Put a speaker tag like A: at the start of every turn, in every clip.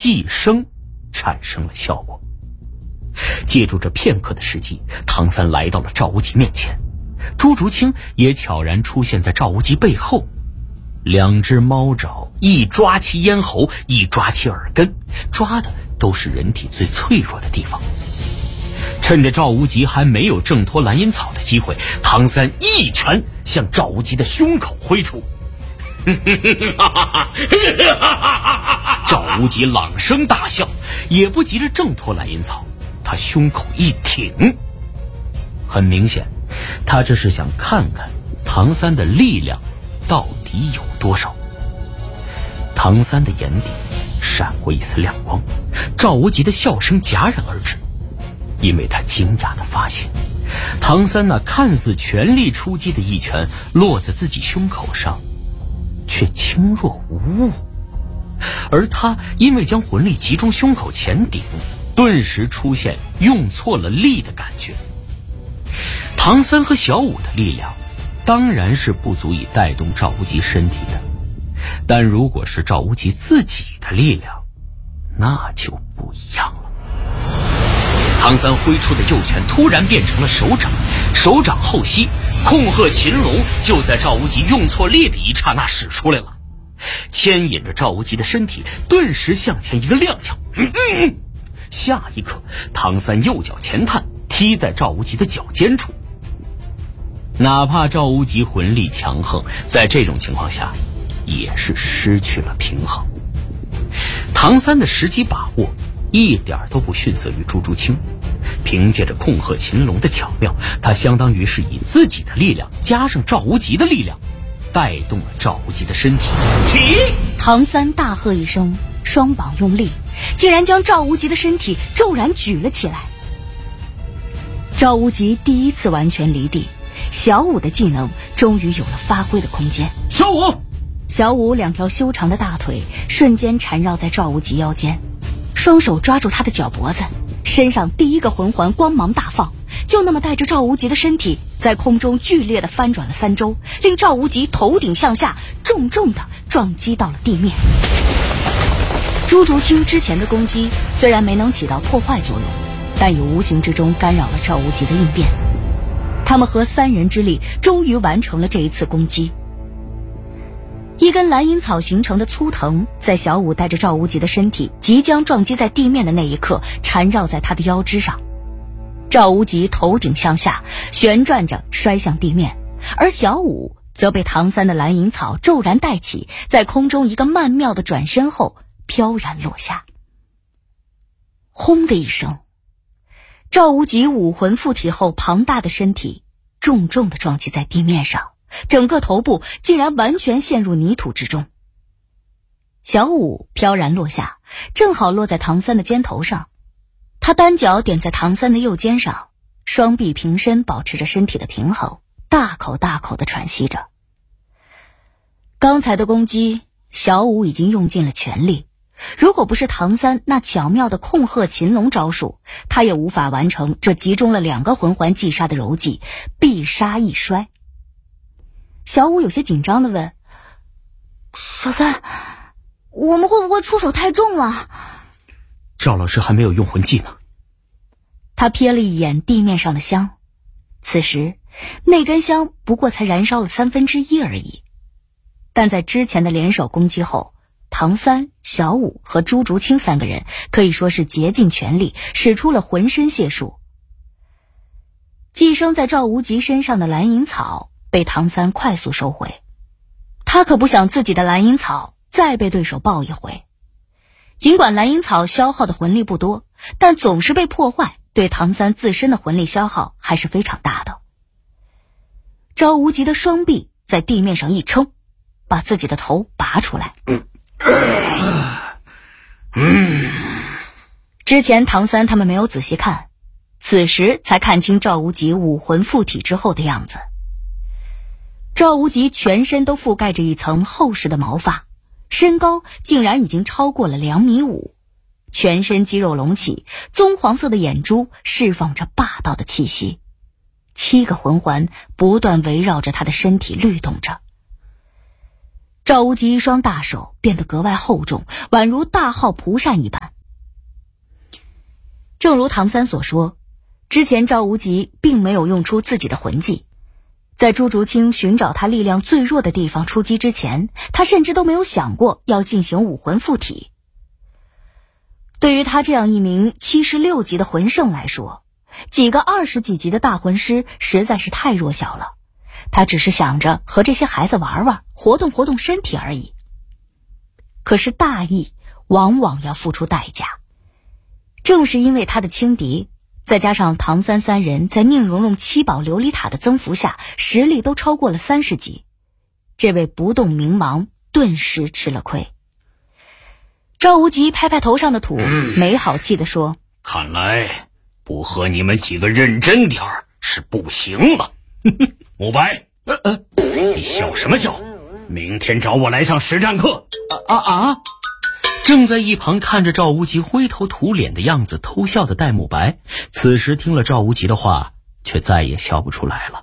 A: 一声产生了效果。借助这片刻的时机，唐三来到了赵无极面前，朱竹清也悄然出现在赵无极背后，两只猫爪一抓其咽喉，一抓其耳根，抓的都是人体最脆弱的地方。趁着赵无极还没有挣脱蓝银草的机会，唐三一拳向赵无极的胸口挥出。赵无极朗声大笑，也不急着挣脱蓝银草，他胸口一挺，很明显，他这是想看看唐三的力量到底有多少。唐三的眼底闪过一丝亮光，赵无极的笑声戛然而止，因为他惊讶地发现，唐三那看似全力出击的一拳落在自己胸口上，却轻若无物，而他因为将魂力集中胸口前顶，顿时出现用错了力的感觉。唐三和小五的力量当然是不足以带动赵无极身体的，但如果是赵无极自己的力量，那就不一样了。唐三挥出的右拳突然变成了手掌，手掌后吸，控鹤擒龙就在赵无极用错力的一刹那使出来了，牵引着赵无极的身体顿时向前一个踉跄。下一刻，唐三右脚前探，踢在赵无极的脚尖处。哪怕赵无极魂力强横，在这种情况下也是失去了平衡。唐三的时机把握一点都不逊色于朱竹清，凭借着控鹤擒龙的巧妙，他相当于是以自己的力量加上赵无极的力量，带动了赵无极的身体。起！
B: 唐三大喝一声，双膀用力，竟然将赵无极的身体骤然举了起来。赵无极第一次完全离地，小五的技能终于有了发挥的空间。小五两条修长的大腿瞬间缠绕在赵无极腰间，双手抓住他的脚脖子，身上第一个魂环光芒大放，就那么带着赵无极的身体在空中剧烈的翻转了3周，令赵无极头顶向下重重的撞击到了地面。朱竹清之前的攻击虽然没能起到破坏作用，但也无形之中干扰了赵无极的应变。他们合3人之力终于完成了这一次攻击。一根蓝银草形成的粗藤在小五带着赵无极的身体即将撞击在地面的那一刻缠绕在他的腰肢上，赵无极头顶向下旋转着摔向地面，而小五则被唐三的蓝银草骤然带起，在空中一个曼妙的转身后飘然落下。轰的一声，赵无极武魂附体后庞大的身体重重地撞击在地面上，整个头部竟然完全陷入泥土之中。小五飘然落下，正好落在唐三的肩头上，他单脚点在唐三的右肩上，双臂平伸，保持着身体的平衡，大口大口地喘息着。刚才的攻击，小五已经用尽了全力，如果不是唐三那巧妙的控鹤擒龙招数，他也无法完成这集中了2个魂环击杀的柔技必杀一摔。小五有些紧张地问：小三，我们会不会出手太重了？
A: 赵老师还没有用魂技呢。
B: 他瞥了一眼地面上的香，此时那根香不过才燃烧了1/3而已。但在之前的联手攻击后，唐三、小五和朱竹清3个人可以说是竭尽全力，使出了浑身解数。寄生在赵无极身上的蓝银草被唐三快速收回，他可不想自己的蓝银草再被对手爆一回。尽管蓝银草消耗的魂力不多，但总是被破坏，对唐三自身的魂力消耗还是非常大的。赵无极的双臂在地面上一撑，把自己的头拔出来。之前唐三他们没有仔细看，此时才看清赵无极武魂附体之后的样子。赵无极全身都覆盖着一层厚实的毛发，身高竟然已经超过了2.5米，全身肌肉隆起，棕黄色的眼珠释放着霸道的气息，7个魂环不断围绕着他的身体律动着。赵无极一双大手变得格外厚重，宛如大号蒲扇一般， 正如唐三所说，之前赵无极并没有用出自己的魂技，在朱竹清寻找他力量最弱的地方出击之前，他甚至都没有想过要进行武魂附体。对于他这样一名76级的魂圣来说，几个20几级的大魂师实在是太弱小了，他只是想着和这些孩子玩玩，活动活动身体而已。可是大义往往要付出代价，正是因为他的轻敌，再加上唐三三人在宁荣荣7宝琉璃塔的增幅下，实力都超过了30级，这位不动明王顿时吃了亏。赵无极拍拍头上的土，没好气地说：
A: 看来不和你们几个认真点儿是不行了。慕白，你笑什么笑？明天找我来上实战课。
C: 正在一旁看着赵无极灰头土脸的样子偷笑的戴沐白，此时听了赵无极的话，却再也笑不出来了。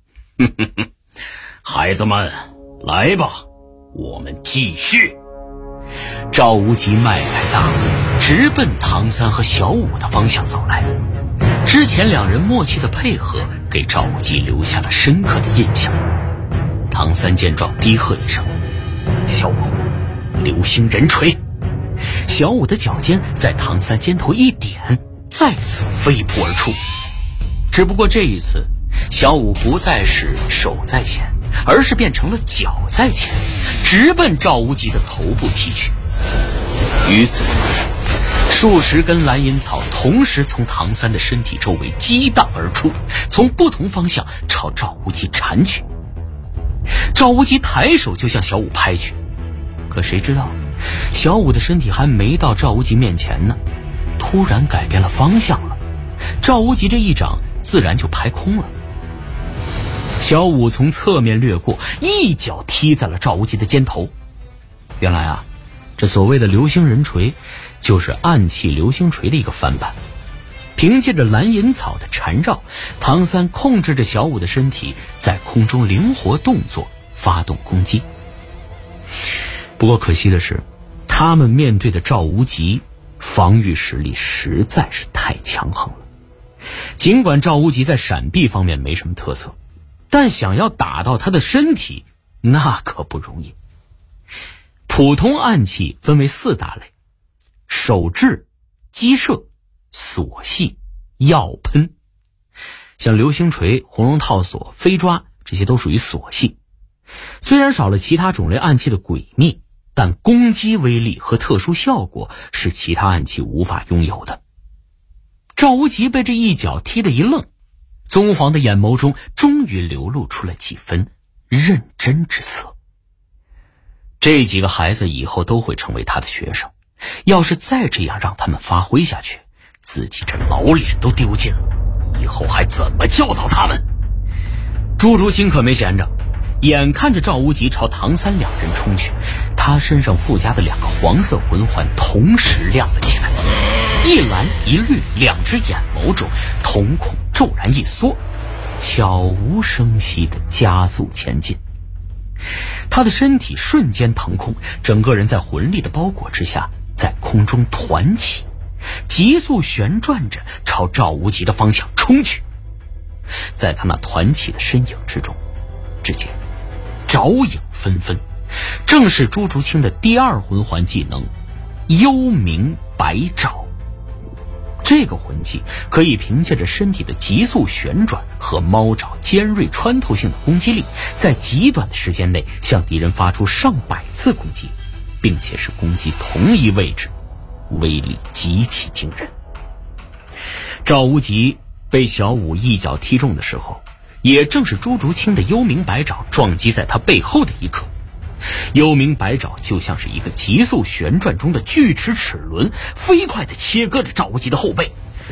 A: 孩子们，来吧，我们继续。
C: 赵无极迈开大步，直奔唐三和小五的方向走来。之前两人默契的配合，给赵无极留下了深刻的印象。唐三见状低喝一声：小五，流星人锤！小五的脚尖在唐三肩头一点，再次飞扑而出。只不过这一次，小五不再是手在前，而是变成了脚在前，直奔赵无极的头部踢去。与此同时，数十根蓝银草同时从唐三的身体周围激荡而出，从不同方向朝赵无极缠去。赵无极抬手就向小五拍去，可谁知道小五的身体还没到赵无极面前呢，突然改变了方向了，赵无极这一掌自然就拍空了。小五从侧面掠过，一脚踢在了赵无极的肩头。原来啊，这所谓的流星人锤就是暗器流星锤的一个翻版。凭借着蓝银草的缠绕，唐三控制着小五的身体在空中灵活动作，发动攻击。不过可惜的是，他们面对的赵无极防御实力实在是太强横了。尽管赵无极在闪避方面没什么特色，但想要打到他的身体那可不容易。普通暗器分为4大类：手制、击射、锁系、药喷。像流星锤、红龙套索、飞抓，这些都属于锁系。虽然少了其他种类暗器的诡秘，但攻击威力和特殊效果是其他暗器无法拥有的。赵无极被这一脚踢得一愣，棕黄的眼眸中终于流露出了几分认真之色。这几个孩子以后都会成为他的学生，要是再这样让他们发挥下去，自己这老脸都丢尽了，以后还怎么教导他们？朱竹清可没闲着，眼看着赵无极朝唐三两人冲去，他身上附加的2个黄色魂环同时亮了起来，一蓝一绿，2只眼眸中瞳孔骤然一缩，悄无声息地加速前进。他的身体瞬间腾空，整个人在魂力的包裹之下，在空中团起，急速旋转着朝赵无极的方向冲去。在他那团起的身影之中，只见爪影纷纷，正是朱竹清的第2魂环技能幽冥白爪。这个魂技可以凭借着身体的急速旋转和猫爪尖锐穿透性的攻击力，在极短的时间内向敌人发出上百次攻击，并且是攻击同一位置，威力极其惊人。赵无极被小五一脚踢中的时候，也正是朱竹清的幽冥白爪撞击在他背后的一刻。幽冥白爪就像是一个急速旋转中的锯齿齿轮，飞快地切割着赵无极的后背。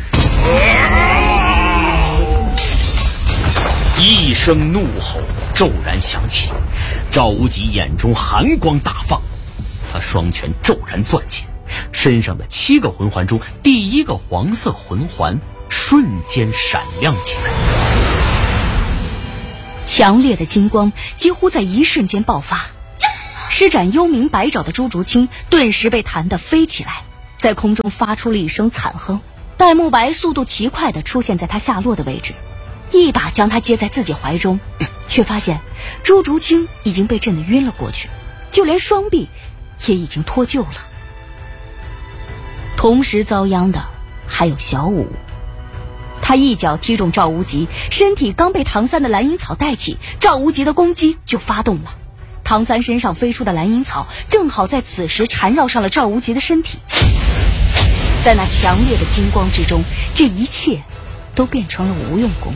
C: 一声怒吼骤然响起，赵无极眼中寒光大放，他双拳骤然攥紧，身上的7个魂环中第1个黄色魂环瞬间闪亮起来，
B: 强烈的金光几乎在一瞬间爆发。施展幽冥白爪的朱竹清顿时被弹得飞起来，在空中发出了一声惨哼， 戴沐白速度奇快地出现在他下落的位置，一把将他接在自己怀中，却发现朱竹清已经被震得晕了过去，就连双臂也已经脱臼了。同时遭殃的还有小五，他一脚踢中赵无极，身体刚被唐三的蓝银草带起，赵无极的攻击就发动了。唐三身上飞出的蓝银草正好在此时缠绕上了赵无极的身体，在那强烈的金光之中，这一切都变成了无用功。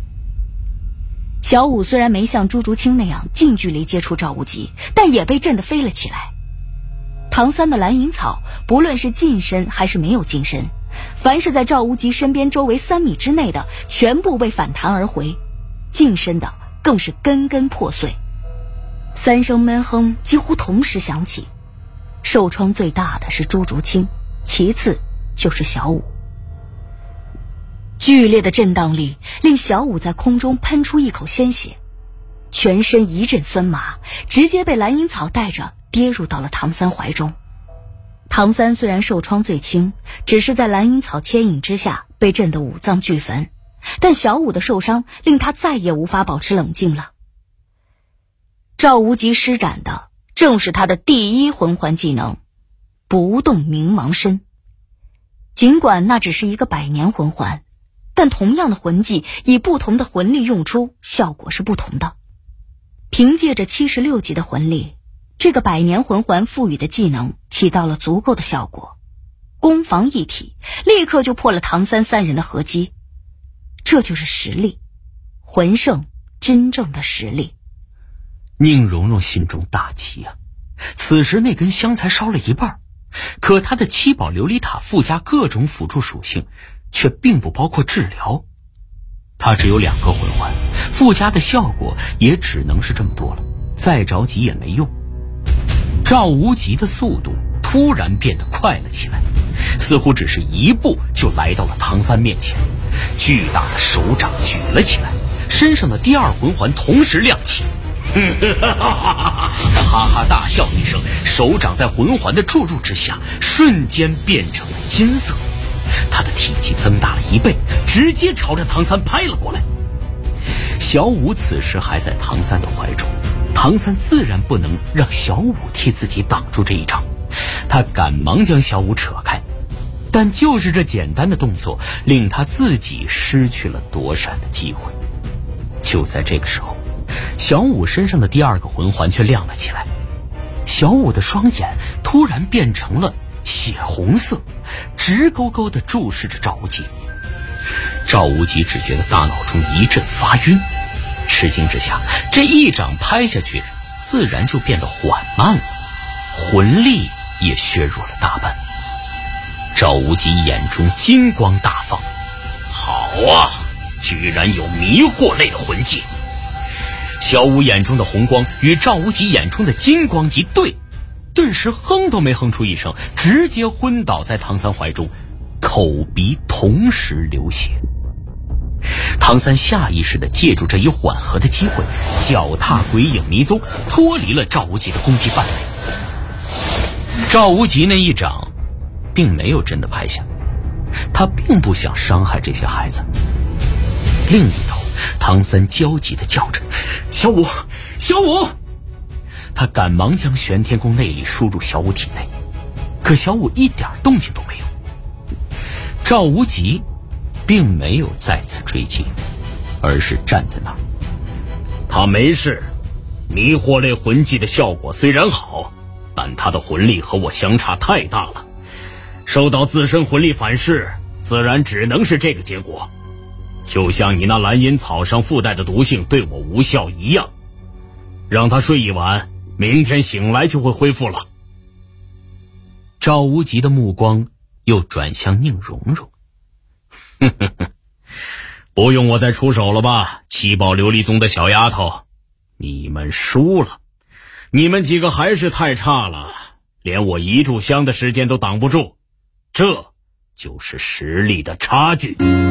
B: 小五虽然没像朱竹清那样近距离接触赵无极，但也被震得飞了起来。唐三的蓝银草不论是近身还是没有近身，凡是在赵无极身边周围3米之内的全部被反弹而回，近身的更是根根破碎。3声闷哼几乎同时响起，受创最大的是朱竹清，其次就是小五。剧烈的震荡力令小五在空中喷出一口鲜血，全身一阵酸麻，直接被蓝银草带着跌入到了唐三怀中。唐三虽然受创最轻，只是在蓝银草牵引之下被震得五脏俱焚，但小五的受伤令他再也无法保持冷静了。赵无极施展的正是他的第一魂环技能不动明芒身。尽管那只是一个百年魂环，但同样的魂技以不同的魂力用出，效果是不同的。凭借着76级的魂力，这个百年魂环赋予的技能起到了足够的效果，攻防一体，立刻就破了唐三3人的合击。这就是实力，魂圣真正的实力。
C: 宁荣荣心中大急啊！此时那根香才烧了一半，可他的7宝琉璃塔附加各种辅助属性，却并不包括治疗。他只有2个魂环，附加的效果也只能是这么多了，再着急也没用。赵无极的速度突然变得快了起来，似乎只是一步就来到了唐三面前，巨大的手掌举了起来，身上的第2魂环同时亮起。他哈哈大笑一声，手掌在魂环的注入之下瞬间变成了金色，他的体积增大了1倍，直接朝着唐三拍了过来。小五此时还在唐三的怀中，唐三自然不能让小五替自己挡住这一招，他赶忙将小五扯开，但就是这简单的动作令他自己失去了躲闪的机会。就在这个时候，小五身上的第2个魂环却亮了起来，小五的双眼突然变成了血红色，直勾勾地注视着赵无极。赵无极只觉得大脑中一阵发晕，吃惊之下，这一掌拍下去自然就变得缓慢了，魂力也削弱了大半。赵无极眼中金光大放，好啊，居然有迷惑类的魂技。小五眼中的红光与赵无极眼中的金光一对，顿时哼都没哼出一声，直接昏倒在唐三怀中，口鼻同时流血。唐三下意识地借助这一缓和的机会，脚踏鬼影迷踪，脱离了赵无极的攻击范围。赵无极那一掌并没有真的拍下，他并不想伤害这些孩子。另一头，唐三焦急地叫着：“小五，小五！”他赶忙将玄天宫内力输入小五体内，可小五一点动静都没有。赵无极并没有再次追击，而是站在那儿。他没事，迷惑类魂技的效果虽然好，但他的魂力和我相差太大了，受到自身魂力反噬，自然只能是这个结果。就像你那蓝银草上附带的毒性对我无效一样，让他睡一晚，明天醒来就会恢复了。赵无极的目光又转向宁荣荣。不用我再出手了吧，7宝琉璃宗的小丫头，你们输了。你们几个还是太差了，连我一炷香的时间都挡不住，这就是实力的差距。